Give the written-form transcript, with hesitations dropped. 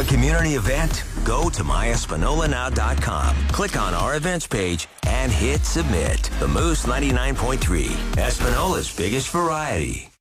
community event? Go to myespinolanow.com, click on our events page, and hit submit. The Moose 99.3, Espinola's biggest variety.